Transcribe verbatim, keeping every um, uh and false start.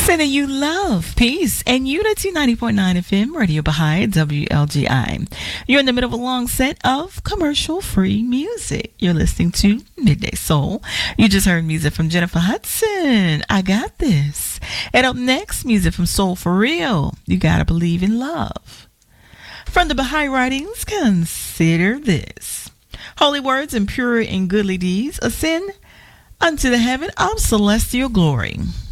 Sending you love, peace, and unity. Ninety point nine F M, Radio Baha'i, W L G I. You're in the middle of a long set of commercial-free music. You're listening to Midday Soul. You just heard music from Jennifer Hudson, I Got This. And up next, music from Soul For Real, You Gotta Believe in Love. From the Baha'i writings, consider this. Holy words and pure and goodly deeds ascend unto the heaven of celestial glory.